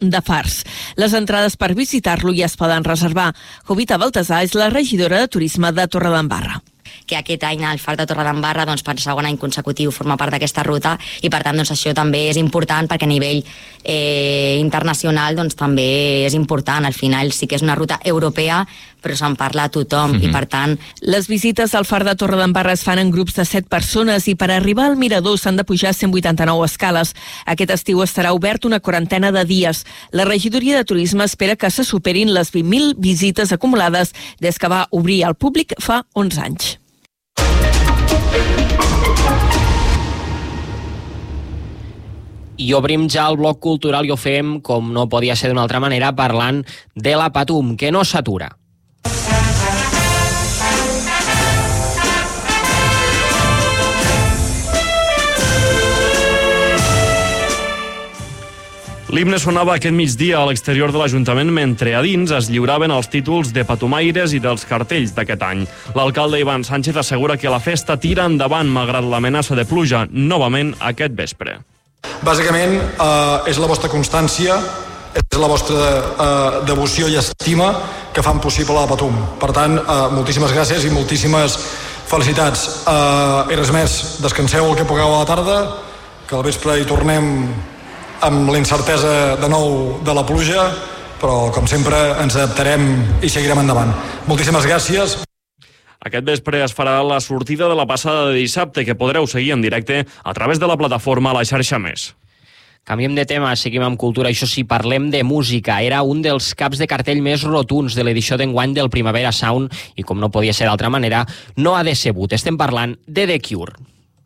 de Fars. Les entrades per visitar-lo ja es poden reservar. Jovita Baltasar és la regidora de Turisme de Torredembarra. Que aquest any el Far de Torredembarra per segon any consecutiu forma part d'aquesta ruta i per tant això també és important perquè a nivell internacional també és important. Al final sí que és una ruta europea però se'n parla a tothom i per tant... Les visites al Far de Torredembarra es fan en grups de 7 persones i per arribar al mirador s'han de pujar 189 escales. Aquest estiu estarà obert una quarantena de dies. La regidoria de Turisme espera que se superin les 20.000 visites acumulades des que va obrir al públic fa 11 anys. I obrim ja el bloc cultural i ho fem, com no podia ser d'una altra manera, parlant de la Patum, que no s'atura. L'himne sonava aquest migdia a l'exterior de l'Ajuntament mentre a dins es lliuraven els títols de patumaires i dels cartells d'aquest any. L'alcalde Ivan Sánchez assegura que la festa tira endavant malgrat l'amenaça de pluja novament aquest vespre. Bàsicament és la vostra constància, és la vostra devoció i estima que fan possible la Patum. Per tant, moltíssimes gràcies i moltíssimes felicitats. I res més, descanseu el que pugueu a la tarda, que al vespre hi tornem amb la incertesa de nou de la pluja, però com sempre ens adaptarem i seguirem endavant. Moltíssimes gràcies. Aquest vespre es farà la sortida de la passada de dissabte, que podreu seguir en directe a través de la plataforma La Xarxa Més. Canviem de tema, seguim amb cultura, això sí, parlem de música. Era un dels caps de cartell més rotuns de l'edició d'enguany del Primavera Sound i, com no podia ser d'altra manera, no ha decebut. Estem parlant de The Cure.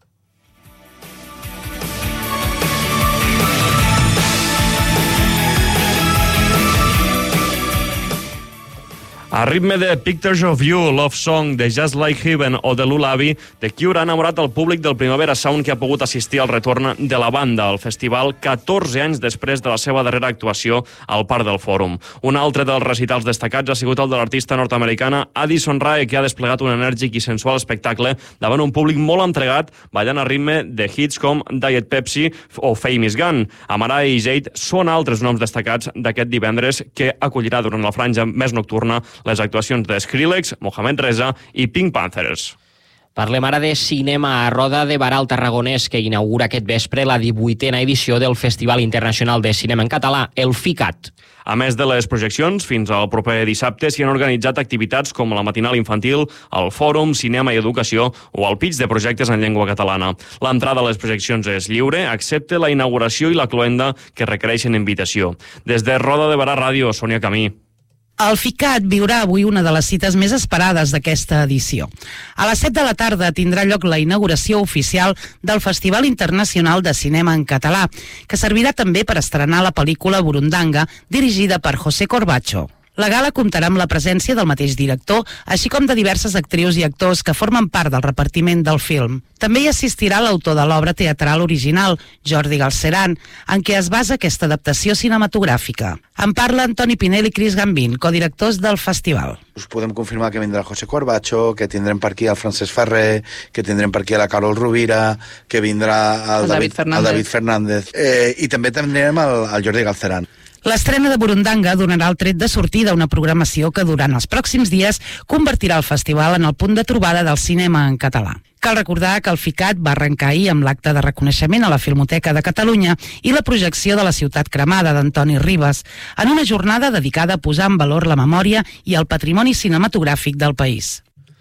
A ritme de Pictures of You, Love Song, de Just Like Heaven o de Lullaby, The Cure ha enamorat el públic del Primavera Sound que ha pogut assistir al retorn de la banda al festival 14 anys després de la seva darrera actuació al Parc del Fòrum. Un altre dels recitals destacats ha sigut el de l'artista nord-americana Addison Rae, que ha desplegat un enèrgic i sensual espectacle davant un públic molt entregat, ballant a ritme de hits com Diet Pepsi o Famous Gun. Amara i Jade són altres noms destacats d'aquest divendres que acollirà durant la franja més nocturna les actuacions de Skrillex, Mohamed Reza i Pink Panthers. Parlem ara de cinema a Roda de Barà, al Tarragonès, que inaugura aquest vespre la 18a edició del Festival Internacional de Cinema en Català, el FICAT. A més de les projeccions, fins al proper dissabte s'hi han organitzat activitats com la matinal infantil, el fòrum, cinema i educació o el pitch de projectes en llengua catalana. L'entrada a les projeccions és lliure, excepte la inauguració i la cloenda, que requereixen invitació. Des de Roda de Barà Ràdio, Sònia Camí. El FICAT viurà avui una de les cites més esperades d'aquesta edició. A les 7 de la tarda tindrà lloc la inauguració oficial del Festival Internacional de Cinema en Català, que servirà també per estrenar la pel·lícula Burundanga, dirigida per José Corbacho. La gala comptarà amb la presència del mateix director, així com de diverses actrius i actors que formen part del repartiment del film. També hi assistirà l'autor de l'obra teatral original, Jordi Galceran, en què es basa aquesta adaptació cinematogràfica. En parla Antoni Pinell i Cris Gambín, codirectors del festival. Us podem confirmar que vindrà José Corbacho, que tindrem per aquí el Francesc Ferrer, que tindrem per aquí la Carol Rovira, que vindrà el David Fernández. I també tindrem el Jordi Galceran. L'estrena de Burundanga donarà el tret de sortida a una programació que durant els pròxims dies convertirà el festival en el punt de trobada del cinema en català. Cal recordar que el FICAT va arrencar ahir amb l'acte de reconeixement a la Filmoteca de Catalunya i la projecció de La ciutat cremada d'Antoni Ribes, en una jornada dedicada a posar en valor la memòria i el patrimoni cinematogràfic del país.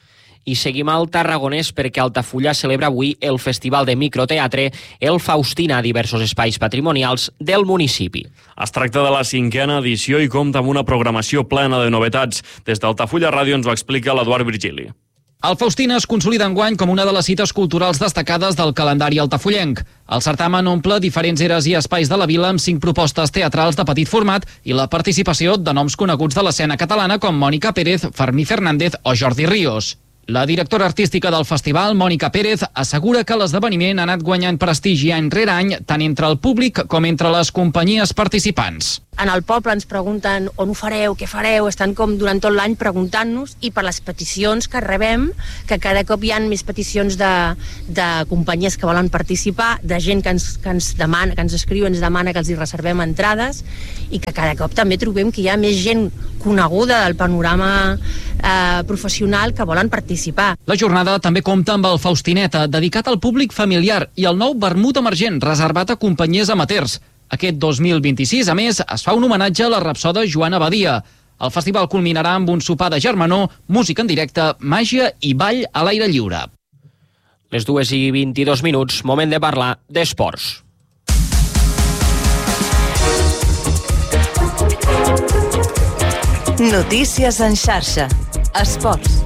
I seguim al Tarragonès perquè Altafulla celebra avui el Festival de Microteatre El Faustina a diversos espais patrimonials del municipi. Es tracta de la 5a edició i compta amb una programació plena de novetats. Des d'Altafulla Ràdio ens ho explica l'Eduard Virgili. El Faustina es consolida enguany com una de les cites culturals destacades del calendari altafullenc. El certamen omple diferents eres i espais de la vila amb 5 propostes teatrals de petit format i la participació de noms coneguts de l'escena catalana com Mònica Pérez, Fermí Fernández o Jordi Ríos. La directora artística del festival, Mònica Pérez, assegura que l'esdeveniment ha anat guanyant prestigi any rere any tant entre el públic com entre les companyies participants. en el poble ens pregunten on ho fareu, què fareu, estan com durant tot l'any preguntant-nos, i per les peticions que rebem, que cada cop hi ha més peticions de companyies que volen participar, de gent que ens demana, que ens escriu, ens demana que els hi reservem entrades, i que cada cop també trobem que hi ha més gent coneguda del panorama professional que volen participar. La jornada també compta amb el Faustineta, dedicat al públic familiar, i el nou vermut emergent, reservat a companyies amateurs. Aquest 2026, a més, es fa un homenatge a la rapsoda Joana Badia. El festival culminarà amb un sopar de germanor, música en directe, màgia i ball a l'aire lliure. Les 2:22, moment de parlar d'esports. Notícies en xarxa. Esports.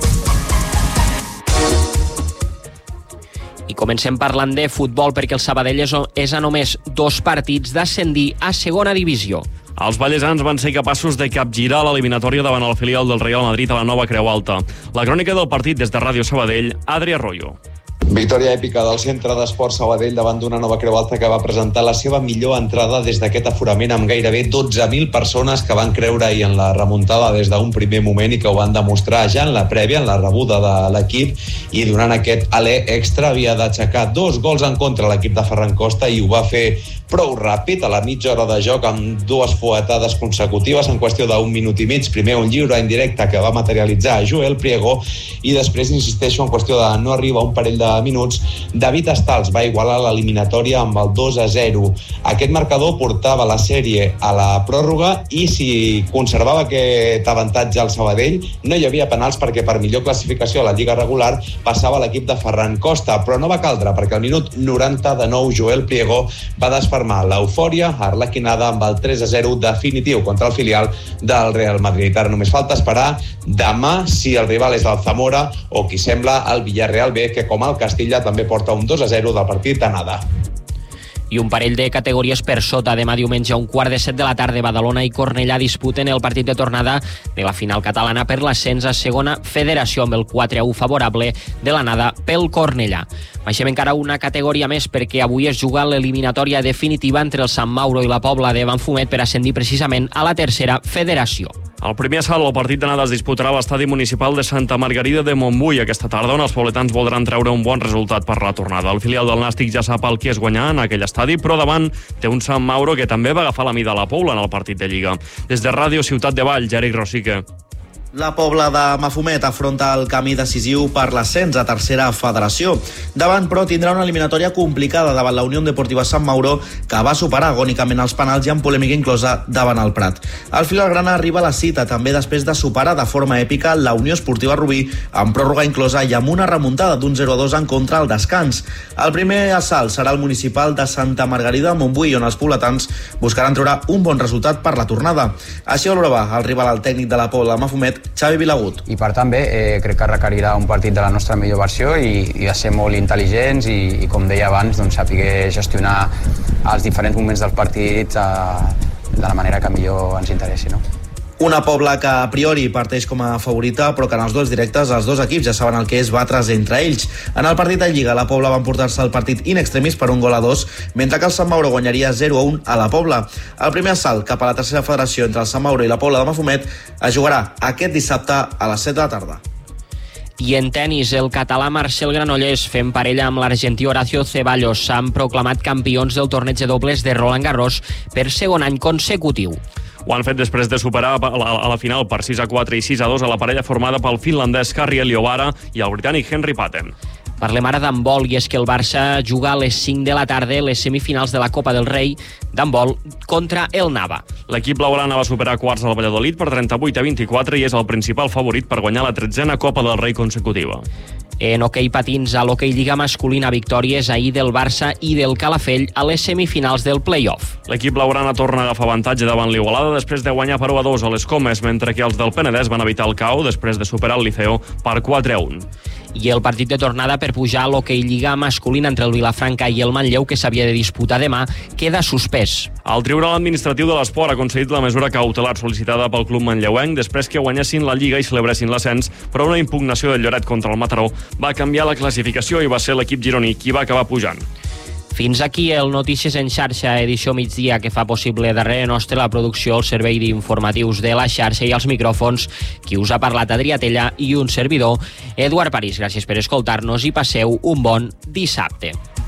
I comencem parlant de futbol perquè el Sabadell és a només 2 partits d'ascendir a segona divisió. Els ballesans van ser capaços de capgirar l'eliminatòria davant el filial del Real Madrid a la nova Creu Alta. La crònica del partit des de Ràdio Sabadell, Adri Arroyo. Victòria èpica del Centre d'Esports Sabadell davant d'una nova Creu Alta que va presentar la seva millor entrada des d'aquest aforament, amb gairebé 12.000 persones que van creure-hi en la remuntada des d'un primer moment i que ho van demostrar ja en la prèvia, en la rebuda de l'equip, i donant aquest alè extra havia d'aixecar 2 gols en contra l'equip de Ferran Costa, i ho va fer prou ràpid, a la mitja hora de joc, amb 2 fuetades consecutives en qüestió d'1 minut i mig. Primer un lliure indirecte que va materialitzar Joel Priego, i després, insisteixo, en qüestió de no arriba un parell de minuts, David Stals va igualar l'eliminatòria amb el 2-0. Aquest marcador portava la sèrie a la pròrroga, i si conservava aquest avantatge al Sabadell, no hi havia penals perquè per millor classificació a la Lliga regular passava l'equip de Ferran Costa, però no va caldre perquè al minut 90 de nou Joel Priego va desfermar l'eufòria arlequinada amb el 3-0 definitiu contra el filial del Real Madrid. Ara només falta esperar demà si el rival és el Zamora o, qui sembla, el Villarreal B, que com el Castilla també porta un 2-0 del partit d'anada. I un parell de categories per sota. Demà diumenge a 6:45 de la tarda, Badalona i Cornellà disputen el partit de tornada de la final catalana per l'ascens a segona federació, amb el 4-1 favorable de l'anada pel Cornellà. Baixem encara una categoria més perquè avui es juga l'eliminatòria definitiva entre el Sant Mauro i la Pobla de Benfumet per ascendir precisament a la tercera federació. El primer assalt al partit d'anada es disputarà a l'estadi municipal de Santa Margarida de Montbui aquesta tarda, on els pobletans voldran treure un bon resultat per la tornada. El filial del Nàstic ja sap el que és guanyar en aquell estadi, però davant té un Sant Mauro que també va agafar la mida a la Pobla en el partit de Lliga. Des de Ràdio Ciutat de Valls, Eric Rosique. La Pobla de Mafumet afronta el camí decisiu per l'ascens a tercera federació. Davant, però, tindrà una eliminatòria complicada davant la Unió Deportiva Sant Mauro, que va superar agònicament els penals i amb polèmica inclosa davant el Prat. El filial grana arriba a la cita també després de superar de forma èpica la Unió Esportiva Rubí, amb pròrroga inclosa i amb una remuntada d'un 0-2 en contra al descans. El primer assalt serà el municipal de Santa Margarida de Montbui, on els pobletans buscaran treure un bon resultat per la tornada. Així ho valorava el rival al tècnic de la Pobla de Mafumet, Xavi Vilagut. I per tant bé, crec que requerirà un partit de la nostra millor versió i de ser molt intel·ligents i com deia abans, doncs, saber gestionar els diferents moments dels partits de la manera que millor ens interessi, no? Una Pobla que a priori parteix com a favorita, però que en els duels directes els dos equips ja saben el que és batre's entre ells. En el partit de Lliga, la Pobla va emportar-se el partit in extremis per 1-2, mentre que el Sant Mauro guanyaria 0-1 a la Pobla. El primer assalt cap a la tercera federació entre el Sant Mauro i la Pobla de Mafumet es jugarà aquest dissabte a les 7 de la tarda. I en tennis, el català Marcel Granollers, fent parella amb l'argentí Horacio Ceballos, s'han proclamat campions del torneig de dobles de Roland Garros per segon any consecutiu. Ho han fet després de superar a la final per 6-4 i 6-2 a la parella formada pel finlandès Harri Eliovara i el britànic Henry Patton. Parlem ara d'handbol, i és que el Barça juga a les 5 de la tarda les semifinals de la Copa del Rei d'handbol contra el Nava. L'equip blaugrana va superar quarts al Valladolid per 38-24 i és el principal favorit per guanyar la 13a Copa del Rei consecutiva. En hoquei patins, a l'hoquei Lliga masculina, victòries ahir del Barça i del Calafell a les semifinals del play-off. L'equip blaugrana torna a agafar avantatge davant l'Igualada després de guanyar per 1-2 a les Comes, mentre que els del Penedès van evitar el cau després de superar el Liceo per 4-1. I el partit de tornada per pujar a l'hoquei Lliga masculina entre el Vilafranca i el Manlleu, que s'havia de disputar demà, queda suspès. El Tribunal Administratiu de l'Esport ha concedit la mesura cautelar sol·licitada pel club manlleuenc després que guanyessin la Lliga i celebressin l'ascens, però una impugnació del Lloret contra el Mataró va canviar la classificació i va ser l'equip gironí qui va acabar pujant. Fins aquí el Notícies en xarxa, edició migdia, que fa possible darrere nostre la producció, el servei d'informatius de la xarxa i els micròfons. Qui us ha parlat, Adrià Tella, i un servidor, Eduard París. Gràcies per escoltar-nos i passeu un bon dissabte.